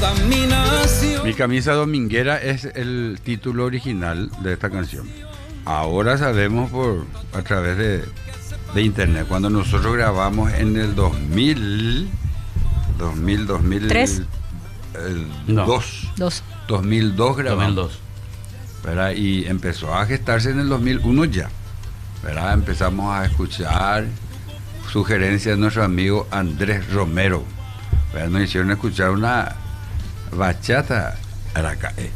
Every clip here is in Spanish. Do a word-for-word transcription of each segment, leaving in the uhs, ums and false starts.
contaminación. Mi camisa dominguera es el título original de esta canción. Ahora sabemos por a través de, de internet. Cuando nosotros grabamos en el dos mil, dos mil, dos mil ¿Tres? El, No. dos. Dos. dos mil dos grabamos. dos mil dos. ¿Verdad? Y empezó a gestarse en el dos mil uno ya. ¿Verdad? Empezamos a escuchar sugerencias de nuestro amigo Andrés Romero. ¿Verdad? Nos hicieron escuchar una bachata aracae.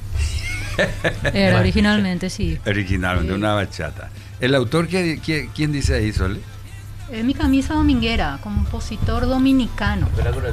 Era originalmente, sí. Originalmente, Sí. una bachata. ¿El autor qué- qué- quién dice ahí, Sole? Eh, mi camisa dominguera, compositor dominicano.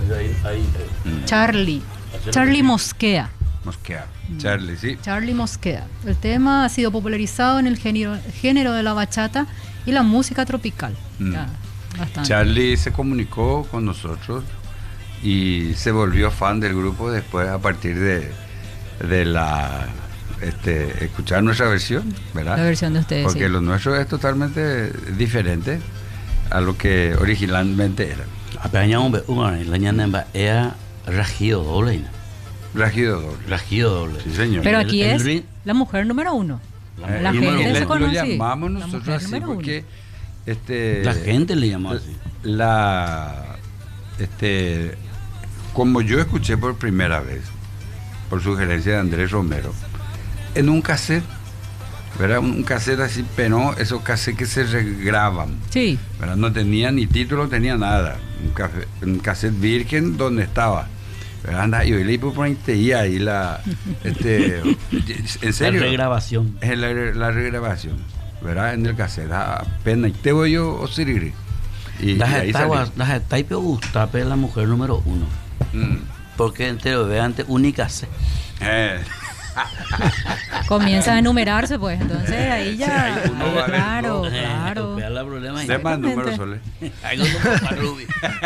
Mm. Charlie. Charlie Mosquea. Mosquea. Charlie, sí. Charlie Mosquea. El tema ha sido popularizado en el género, género de la bachata y la música tropical. Mm. Ya, bastante. Charlie se comunicó con nosotros y se volvió fan del grupo después a partir de, de la este, escuchar nuestra versión, ¿verdad? La versión de ustedes, Porque sí. lo nuestro es totalmente diferente a lo que originalmente era. Apenas un hombre, la ñana era rajido doble. Rajido doble. Rajido doble. Sí, señor. Pero El- aquí el es ri- la mujer número uno. Eh, La y gente le- se lo conoce. llamamos La nosotros mujer así número porque este La gente le llamó así. la este como yo escuché por primera vez por sugerencia de Andrés Romero en un cassette, ¿verdad? Un, un cassette así, pero esos cassettes que se regraban, Sí. ¿verdad? No tenía ni título, no tenía nada, un, café- un cassette virgen donde estaba, ¿verdad? Anda, y hoy le por ahí ahí la este en serio La regrabación. es la, la regrabación, ¿verdad? En el cassette, apenas te voy yo o sirigri. Y, y Las ahí etapas, salió. las etapas Gustape es la mujer número uno. Mm. Porque entero ve antes única C. Eh, Comienza a enumerarse, pues. Entonces ahí ya. Sí, ahí uno va a ver claro, todo. claro. Vea la problema. sepa el número, Exactamente. Sole. Algo como para Ruby.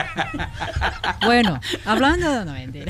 Bueno, hablando de. No, mentira.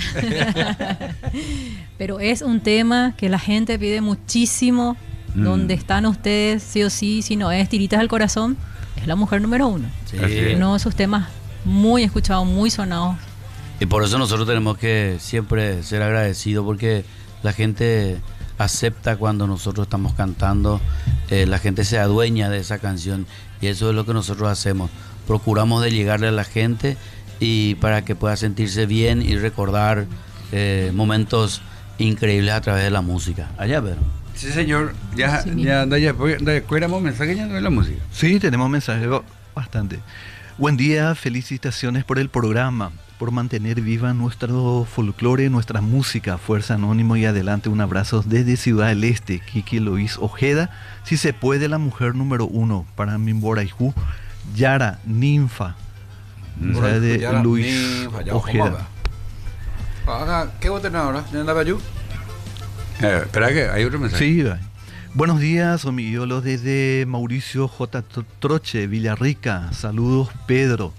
Pero es un tema que la gente pide muchísimo. Mm. Donde están ustedes, sí o sí, si no es Tiritas del Corazón, es la mujer número uno. Sí. Así es. Uno de esos temas muy escuchados, muy sonados. Y por eso nosotros tenemos que siempre ser agradecidos porque la gente acepta cuando nosotros estamos cantando, eh, la gente se adueña de esa canción y eso es lo que nosotros hacemos. Procuramos de llegarle a la gente y para que pueda sentirse bien y recordar eh, momentos increíbles a través de la música. Allá, pero. Sí, señor. Ya, Así mismo. ya, ya, ya, cuéramos mensaje ya no es la música. Sí, tenemos mensajes ba- bastante. Buen día, felicitaciones por el programa, por mantener viva nuestro folclore, nuestra música, Fuerza Anónimo y adelante. Un abrazo desde Ciudad del Este, Kiki Luis Ojeda. Si se puede, la mujer número uno para Mimboraijú, Yara Ninfa. Mm. O sea, de Yara Luis Ninfa, ya, Ojeda. ¿cómo va? Ahora, ¿qué vos tenés ahora? ¿En la Bayú? Eh, espera que hay otro mensaje. Sí, va. Buenos días, son mi ídolo desde Mauricio J. Tro- Troche, Villarrica. Saludos, Pedro.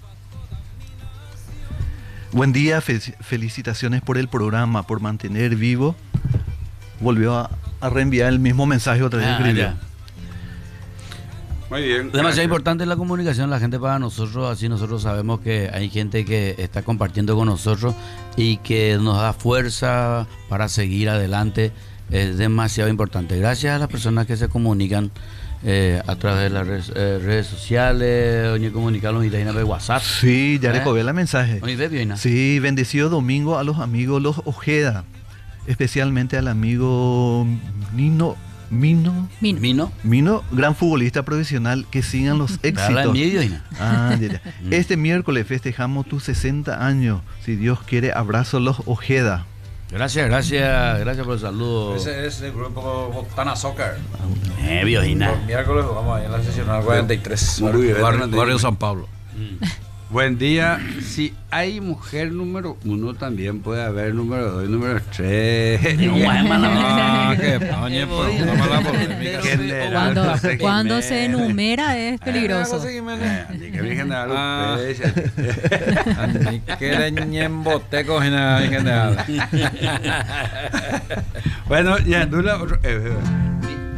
Buen día, fe- felicitaciones por el programa, por mantener vivo. Volvió a, a reenviar el mismo mensaje otra vez. Ah, escribió. ya. Muy bien. Demasiado gracias. importante la comunicación, la gente para nosotros, así nosotros sabemos que hay gente que está compartiendo con nosotros y que nos da fuerza para seguir adelante, es demasiado importante. Gracias a las personas que se comunican eh, a través de las redes, eh, redes sociales, oye, comunicarnos y de WhatsApp. Sí, ya ¿Eh? le cobré el mensaje. Oye, ve bien, ¿no? Sí, bendecido domingo a los amigos Los Ojeda, especialmente al amigo Nino, Mino, Mino. ¿Mino? Mino, gran futbolista profesional, que sigan los Habla en éxitos. medio, ¿no? Ah, ya, ya. Este miércoles festejamos tus sesenta años. Si Dios quiere, abrazo Los Ojeda. Gracias, gracias, gracias por el saludo. Ese es el grupo Botana Soccer. Eh, Biojina. Los miércoles vamos ahí en la sesión cuarenta y tres. Muy bien, Barrio, Hernández. Barrio San Pablo. Buen día. Si hay mujer número uno, también puede haber número dos y número tres. No, es mala. Ah, qué pañe, pues, una mala polémica. General Cuando, José cuando Jiménez. se enumera es peligroso. José Jiménez. Eh, que mi general Ah. López. Ni que le ñemboteco en general. Bueno, ya, Dula, otro- eh, eh,